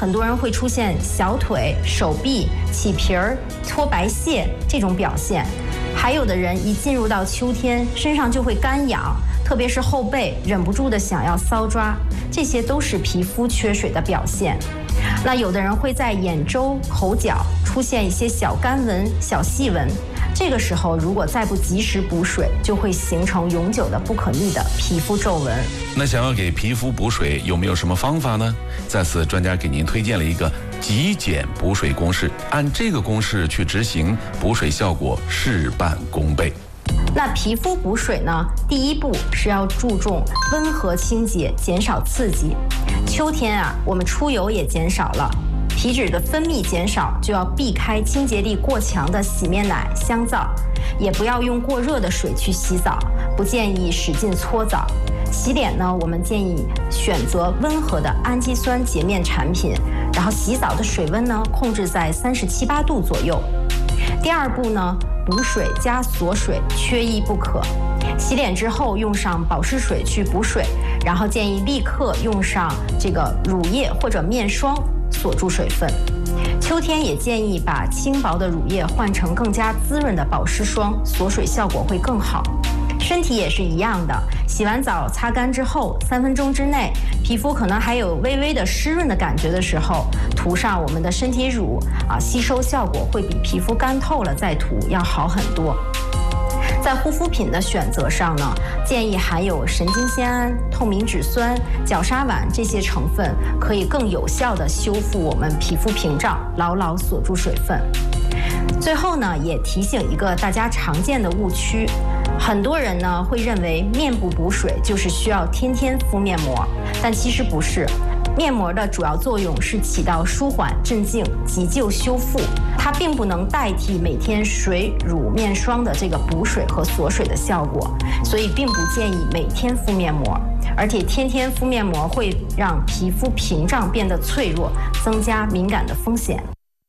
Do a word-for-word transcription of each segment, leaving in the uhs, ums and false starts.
很多人会出现小腿、手臂起皮儿、脱白屑这种表现，还有的人一进入到秋天，身上就会干痒，特别是后背忍不住的想要搔抓，这些都是皮肤缺水的表现。那有的人会在眼周、口角出现一些小干纹、小细纹，这个时候如果再不及时补水，就会形成永久的不可逆的皮肤皱纹。 那想要给皮肤补水，有没有什么方法呢？在此，专家给您推荐了一个极简补水公式，按这个公式去执行，补水效果事半功倍。 那皮肤补水呢，第一步是要注重温和清洁，减少刺激。秋天啊，我们出油也减少了，皮脂的分泌减少，就要避开清洁力过强的洗面奶、香皂，也不要用过热的水去洗澡，不建议使劲搓澡。洗脸呢，我们建议选择温和的氨基酸洁面产品，然后洗澡的水温呢，控制在三十七八度左右。第二步呢，补水加锁水缺一不可。洗脸之后用上保湿水去补水，然后建议立刻用上这个乳液或者面霜锁住水分。秋天也建议把轻薄的乳液换成更加滋润的保湿霜，锁水效果会更好。身体也是一样的，洗完澡擦干之后，三分钟之内，皮肤可能还有微微的湿润的感觉的时候，涂上我们的身体乳啊，吸收效果会比皮肤干透了再涂要好很多。在护肤品的选择上呢，建议含有神经酰胺、透明质酸、角鲨烷这些成分，可以更有效地修复我们皮肤屏障，牢牢锁住水分。最后呢，也提醒一个大家常见的误区，很多人呢会认为面部补水就是需要天天敷面膜，但其实不是。面膜的主要作用是起到舒缓、镇静、急救、修复，它并不能代替每天水、乳、面霜的这个补水和锁水的效果，所以并不建议每天敷面膜。而且天天敷面膜会让皮肤屏障变得脆弱，增加敏感的风险。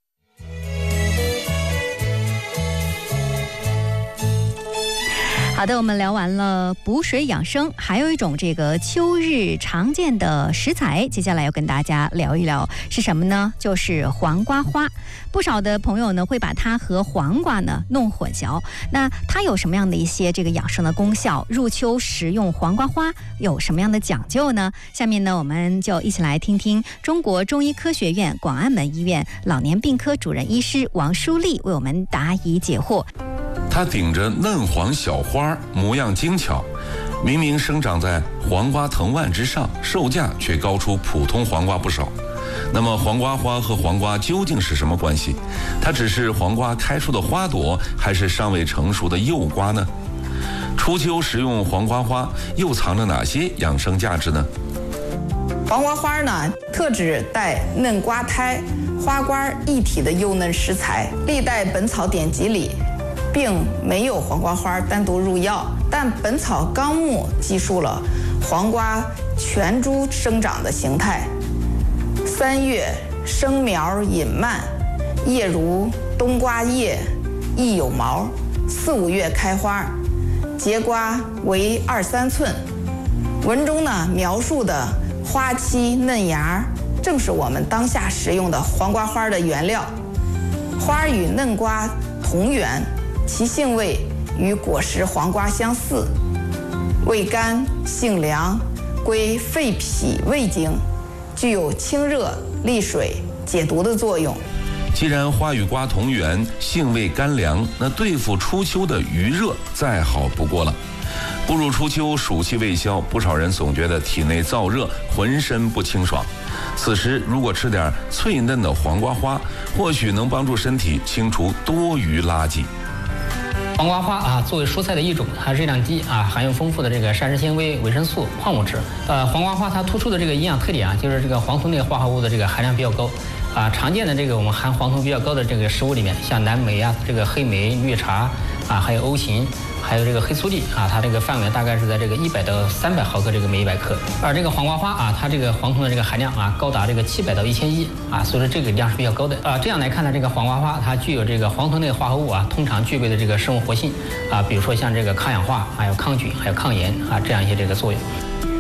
好的，我们聊完了补水养生，还有一种这个秋日常见的食材，接下来要跟大家聊一聊是什么呢？就是黄瓜花。不少的朋友呢会把它和黄瓜呢弄混淆，那它有什么样的一些这个养生的功效？入秋食用黄瓜花有什么样的讲究呢？下面呢我们就一起来听听中国中医科学院广安门医院老年病科主任医师王淑丽为我们答疑解惑。 它顶着嫩黄小花，模样精巧，明明生长在黄瓜藤蔓之上，售价却高出普通黄瓜不少。那么黄瓜花和黄瓜究竟是什么关系？它只是黄瓜开出的花朵，还是尚未成熟的幼瓜呢？初秋食用黄瓜花又藏着哪些养生价值呢？ 黄瓜花呢，特指带嫩瓜胎、花瓜一体的幼嫩食材。历代本草典籍里并没有黄瓜花单独入药，但《本草纲目》记述了黄瓜全株生长的形态。三月生苗隐蔓，叶如冬瓜叶，亦有毛。四五月开花，结瓜为二三寸。文中呢描述的花期嫩芽，正是我们当下食用的黄瓜花的原料。花与嫩瓜同源，其性味与果实黄瓜相似，味甘性凉，归肺脾胃经，具有清热利水解毒的作用。 既然花与瓜同源，性味甘凉，那对付初秋的余热再好不过了。步入初秋，暑气未消，不少人总觉得体内燥热，浑身不清爽。此时如果吃点脆嫩的黄瓜花，或许能帮助身体清除多余垃圾。 黄瓜花啊，作为蔬菜的一种，它热量低啊，含有丰富的这个膳食纤维、维生素、矿物质。呃，黄瓜花它突出的这个营养特点啊，就是这个黄酮类化合物的这个含量比较高。啊，常见的这个我们含黄酮比较高的这个食物里面，像蓝莓啊、这个黑莓、绿茶啊，还有欧芹，还有这个黑醋栗啊，它这个范围大概是在这个一百到三百毫克这个每一百克。而这个黄瓜花啊，它这个黄酮的这个含量啊，高达这个七百到一千一啊，所以说这个量是比较高的啊。这样来看呢，这个黄瓜花它具有这个黄酮类化合物啊，通常具备的这个生物活性啊，比如说像这个抗氧化、还有抗菌、还有抗炎啊这样一些这个作用。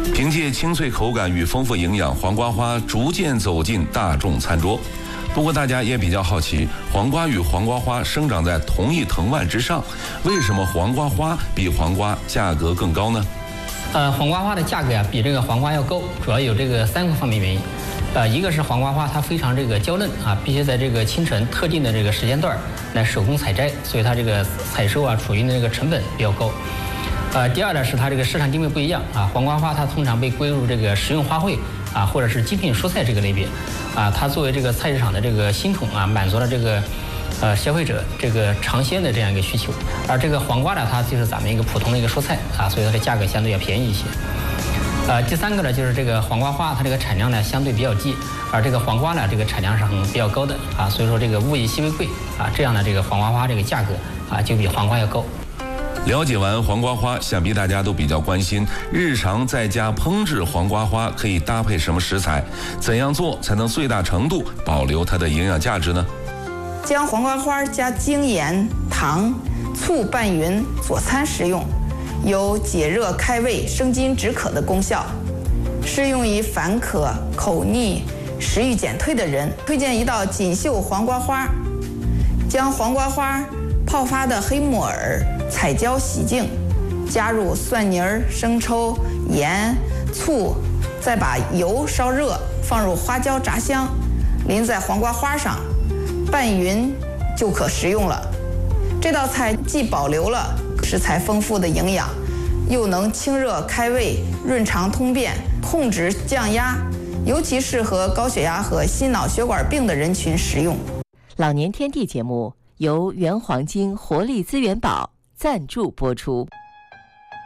凭借清脆口感与丰富营养，黄瓜花逐渐走进大众餐桌。不过大家也比较好奇，黄瓜与黄瓜花生长在同一藤蔓之上，为什么黄瓜花比黄瓜价格更高呢？ 呃，黄瓜花的价格呀、啊、比这个黄瓜要高，主要有这个三个方面原因。呃，一个是黄瓜花它非常这个娇嫩啊，必须在这个清晨特定的这个时间段来手工采摘，所以它这个采收啊处于的这个成本比较高。呃，第二呢是它这个市场定位不一样啊，黄瓜花它通常被归入这个食用花卉啊，或者是极品蔬菜这个类别啊，它作为这个菜市场的这个新宠啊，满足了这个呃消费者这个尝鲜的这样一个需求。而这个黄瓜呢，它就是咱们一个普通的一个蔬菜啊，所以它的价格相对要便宜一些。呃，第三个呢，就是这个黄瓜花，它这个产量呢相对比较低，而这个黄瓜呢，这个产量是很比较高的啊，所以说这个物以稀为贵啊，这样呢，这个黄瓜花这个价格啊就比黄瓜要高。 了解完黄瓜花，想必大家都比较关心，日常在家烹制黄瓜花可以搭配什么食材？怎样做才能最大程度保留它的营养价值呢？ 将黄瓜花加精盐、糖、醋拌匀，佐餐食用，有解热开胃、生津止渴的功效，适用于烦渴、口腻、食欲减退的人。推荐一道锦绣黄瓜花，将黄瓜花泡发的黑木耳彩椒洗净，加入蒜泥儿、生抽、盐、醋，再把油烧热，放入花椒炸香，淋在黄瓜花上，拌匀就可食用了。这道菜既保留了食材丰富的营养，又能清热开胃、润肠通便、控制降压，尤其适合高血压和心脑血管病的人群食用。 老年天地节目由原黄金活力资源宝赞助播出。